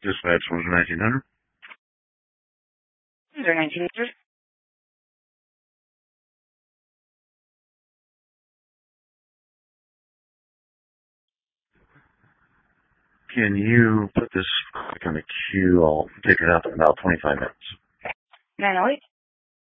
Dispatch was 1900. 1900. Can you put this on the queue? I'll pick it up in about 25 minutes. 908.